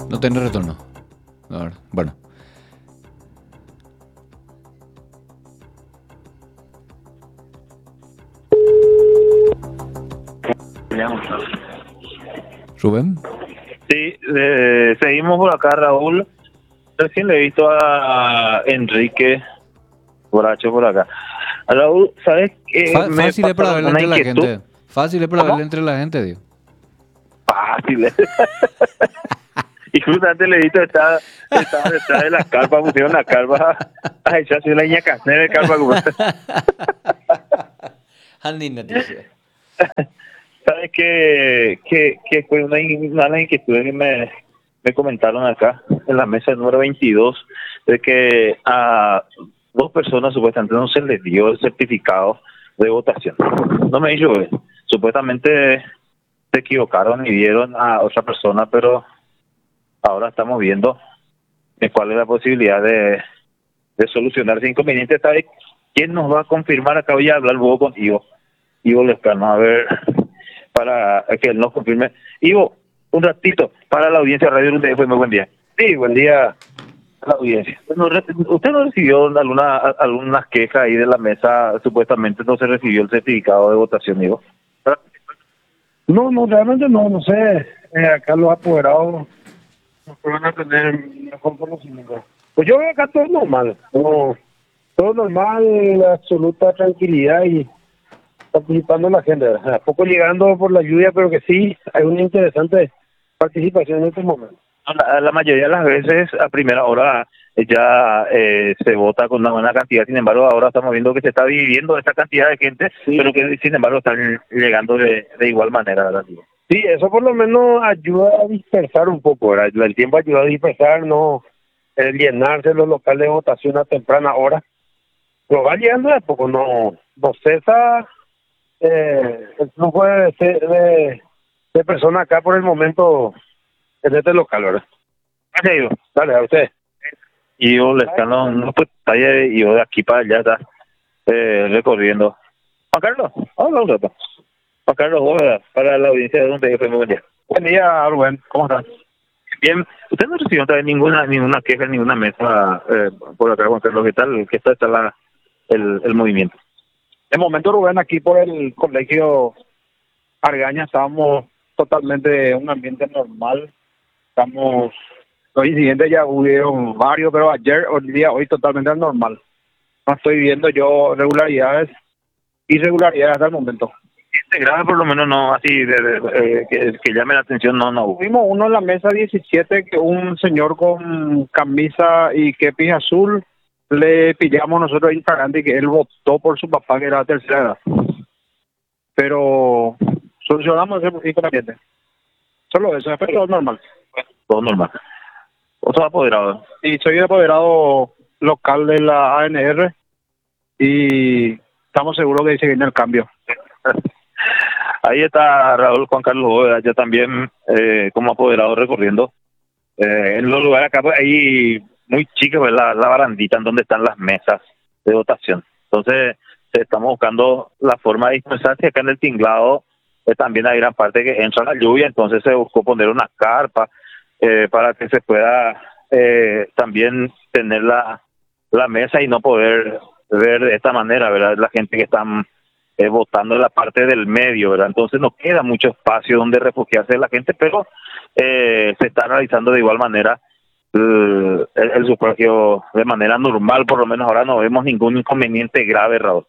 No tiene retorno. A ver, bueno. Rubén. Sí, seguimos por acá, Raúl. Recién le he visto a Enrique Bracho por acá. Raúl, ¿sabes qué? Fácil es para verle entre la inquietud. gente. Fácil es para ¿Cómo? verle entre la gente, digo. Fácil. Y justamente le he visto estaba detrás de la carpa, pusieron la carpa. Ay, ya soy la niña casera de carpa. Andy noticia. ¿Sabes qué fue una de las inquietudes que me comentaron acá en la mesa número 22? De que a dos personas supuestamente no se les dio el certificado de votación. No me dijo, supuestamente se equivocaron y dieron a otra persona, pero ahora estamos viendo cuál es la posibilidad de solucionar ese inconveniente. ¿Sabes quién nos va a confirmar? Acá voy a hablar luego con Ivo Lescano, a ver, para que él nos confirme. Ivo, un ratito, para la audiencia Radio UNDF, muy buen día. Sí, buen día a la audiencia. ¿Usted no recibió algunas quejas ahí de la mesa? Supuestamente no se recibió el certificado de votación, Ivo. No, realmente no sé. Acá los apoderados nos van a tener mejor conocimiento. Pues yo veo acá todo normal, todo normal, absoluta tranquilidad y participando la gente. O sea, poco llegando por la lluvia, pero que sí hay una interesante participación en este momento. La mayoría de las veces a primera hora ya se vota con una buena cantidad, sin embargo ahora estamos viendo que se está dividiendo esta cantidad de gente, sí, pero que sin embargo están llegando de igual manera, ¿verdad? Sí, eso por lo menos ayuda a dispersar un poco, ¿verdad? El tiempo ayuda a dispersar, no llenarse los locales de votación a temprana hora. Pero va llegando de poco, no cesa el flujo de personas acá por el momento en este local, ¿verdad? Gracias, Dale, a usted. Y yo le están no pues y yo de aquí para allá está recorriendo. Juan Carlos, habla un rato. Juan Carlos, hola, para la audiencia de donde fue muy buen día. Buen día, Rubén, ¿cómo estás? Bien, usted no recibió otra vez ninguna queja, ninguna mesa por acá, Juan Carlos, ¿qué tal? ¿Qué está el movimiento? De momento, Rubén, aquí por el colegio Argaña estamos totalmente en un ambiente normal. Estamos, los incidentes ya hubieron varios, pero ayer, hoy totalmente normal. No estoy viendo yo irregularidades hasta el momento. Grave por lo menos no, así que llame la atención, no. Tuvimos uno en la mesa 17, que un señor con camisa y kepis azul, le pillamos nosotros Instagram y que él votó por su papá que era tercera edad. Pero solucionamos ese inconveniente. Solo eso, después todo normal. Todo normal. ¿Otro apoderado? Y soy el apoderado local de la ANR y estamos seguros que ahí se viene el cambio. Ahí está Raúl Juan Carlos Bóveda, yo también como apoderado recorriendo en los lugares acá, pues, ahí muy chicos, pues, la barandita en donde están las mesas de votación. Entonces estamos buscando la forma de dispersarse. Acá en el tinglado también hay gran parte que entra la lluvia, entonces se buscó poner una carpa para que se pueda también tener la mesa y no poder ver de esta manera, ¿verdad? La gente que están votando en la parte del medio, ¿verdad? Entonces no queda mucho espacio donde refugiarse la gente, pero se está realizando de igual manera el sufragio de manera normal. Por lo menos ahora no vemos ningún inconveniente grave, Raúl.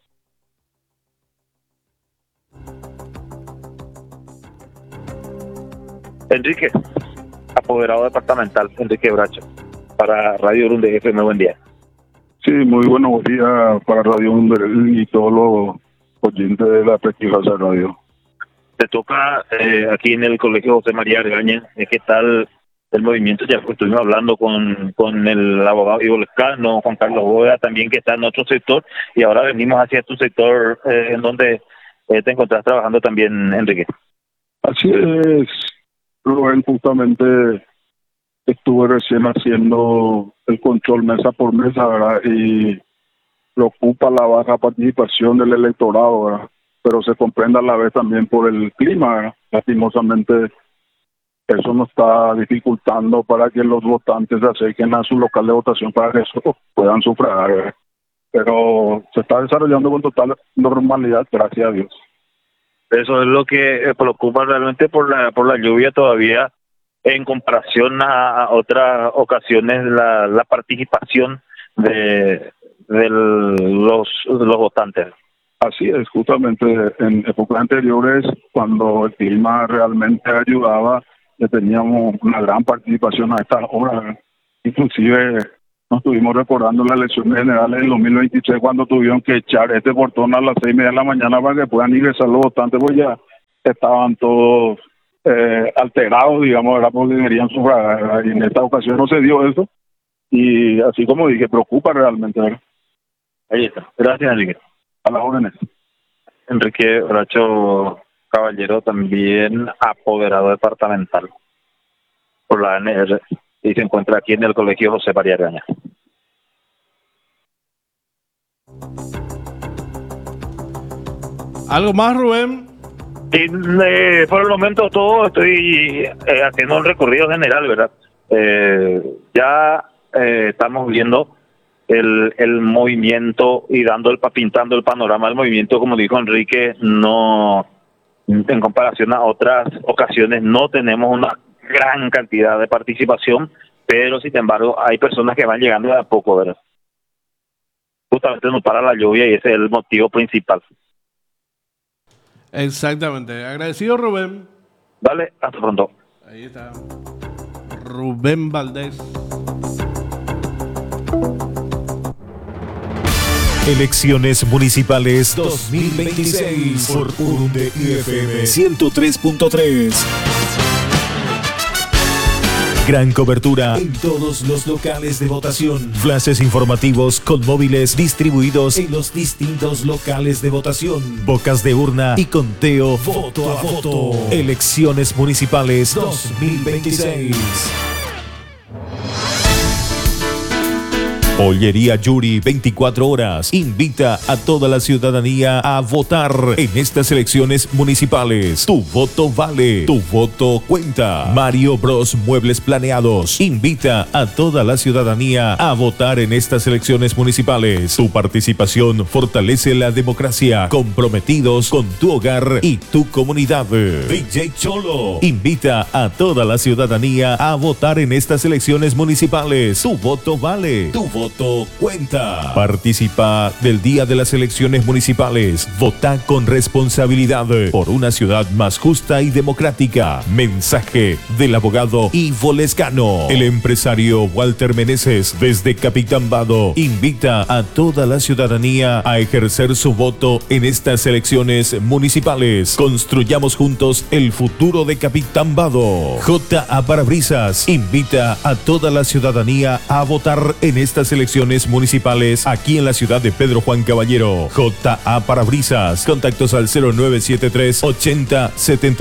Enrique, apoderado departamental, Enrique Bracho, para Radio Urunde FM, buen día. Sí, muy buenos días para Radio Urunde y todos los oyentes de la prestigiosa radio. Te toca aquí en el Colegio José María Argaña, ¿qué tal el movimiento? Ya estuvimos hablando con el abogado Ivo Lescano, Juan Carlos Bóveda también, que está en otro sector, y ahora venimos hacia tu sector en donde te encontrás trabajando también, Enrique. Así es, Rubén, justamente estuve recién haciendo el control mesa por mesa, ¿verdad? Y preocupa la baja participación del electorado, ¿verdad? Pero se comprende a la vez también por el clima, ¿verdad? Lastimosamente eso no está dificultando para que los votantes se acerquen a su local de votación para que eso puedan sufragar, ¿verdad? Pero se está desarrollando con total normalidad, gracias a Dios. Eso es lo que preocupa realmente por la lluvia todavía, en comparación a otras ocasiones, la participación de los votantes. Así es, justamente en épocas anteriores, cuando el clima realmente ayudaba, teníamos una gran participación a estas horas. Inclusive nos estuvimos recordando las elecciones generales del 2023, cuando tuvieron que echar este portón a las 6:30 de la mañana para que puedan ingresar los votantes, pues ya estaban todos alterados, digamos, ¿verdad? Porque querían sufragar, ¿verdad? Y en esta ocasión no se dio eso, y así como dije, preocupa realmente, ¿verdad? Ahí está. Gracias, Enrique. A las órdenes. Enrique Bracho Caballero, también apoderado departamental por la ANR, y se encuentra aquí en el Colegio José María Argaña. ¿Algo más, Rubén? Y, por el momento todo, estoy haciendo un recorrido general, ¿verdad? Ya estamos viendo el movimiento y pintando el panorama del movimiento, como dijo Enrique, no, en comparación a otras ocasiones, no tenemos una gran cantidad de participación, pero sin embargo hay personas que van llegando de a poco, ¿verdad? Justamente no para la lluvia y ese es el motivo principal. Exactamente. Agradecido, Rubén. Dale, hasta pronto. Ahí está Rubén Valdés. Elecciones Municipales 2026 por Urunde FM 103.3. Gran cobertura en todos los locales de votación. Flashes informativos con móviles distribuidos en los distintos locales de votación. Bocas de urna y conteo voto a voto. Elecciones Municipales 2026. Pollería Yuri 24 horas invita a toda la ciudadanía a votar en estas elecciones municipales. Tu voto vale, tu voto cuenta. Mario Bros Muebles Planeados invita a toda la ciudadanía a votar en estas elecciones municipales. Tu participación fortalece la democracia. Comprometidos con tu hogar y tu comunidad. DJ Cholo invita a toda la ciudadanía a votar en estas elecciones municipales. Tu voto vale, tu voto cuenta. Participa del día de las elecciones municipales. Vota con responsabilidad por una ciudad más justa y democrática. Mensaje del abogado Ivo Lescano. El empresario Walter Meneses desde Capitán Vado invita a toda la ciudadanía a ejercer su voto en estas elecciones municipales. Construyamos juntos el futuro de Capitán Vado. J.A. Parabrisas invita a toda la ciudadanía a votar en estas elecciones municipales aquí en la ciudad de Pedro Juan Caballero. J.A. Parabrisas. Contactos al 0973 80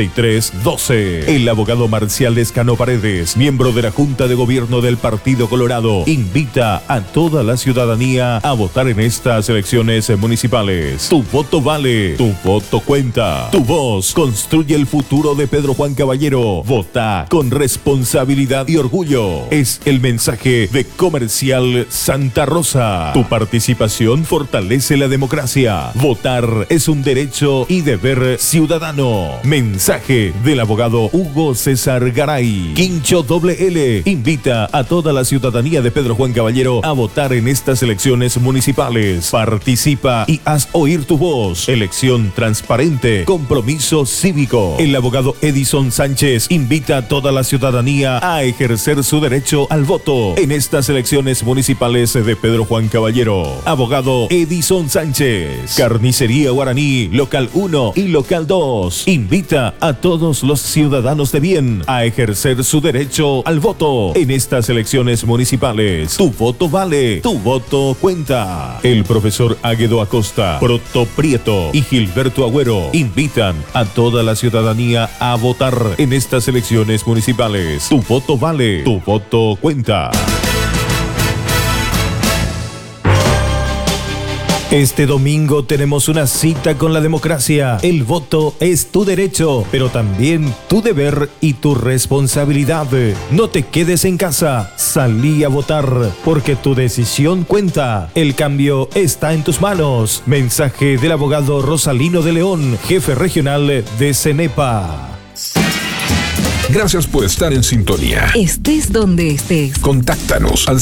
73 12. El abogado Marcial Lescano Paredes, miembro de la Junta de Gobierno del Partido Colorado, invita a toda la ciudadanía a votar en estas elecciones municipales. Tu voto vale, tu voto cuenta. Tu voz construye el futuro de Pedro Juan Caballero. Vota con responsabilidad y orgullo. Es el mensaje de Comercial Santa Rosa. Tu participación fortalece la democracia. Votar es un derecho y deber ciudadano. Mensaje del abogado Hugo César Garay. Quincho WL invita a toda la ciudadanía de Pedro Juan Caballero a votar en estas elecciones municipales. Participa y haz oír tu voz. Elección transparente. Compromiso cívico. El abogado Edison Sánchez invita a toda la ciudadanía a ejercer su derecho al voto en estas elecciones municipales de Pedro Juan Caballero. Abogado Edison Sánchez. Carnicería Guaraní, local 1 y local 2. Invita a todos los ciudadanos de bien a ejercer su derecho al voto en estas elecciones municipales. Tu voto vale, tu voto cuenta. El profesor Águedo Acosta, Proto Prieto y Gilberto Agüero invitan a toda la ciudadanía a votar en estas elecciones municipales. Tu voto vale, tu voto cuenta. Este domingo tenemos una cita con la democracia. El voto es tu derecho, pero también tu deber y tu responsabilidad. No te quedes en casa, salí a votar, porque tu decisión cuenta. El cambio está en tus manos. Mensaje del abogado Rosalino de León, jefe regional de CENEPA. Gracias por estar en sintonía. Estés donde estés. Contáctanos al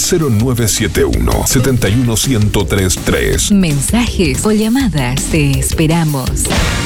0971-71133. Mensajes o llamadas, te esperamos.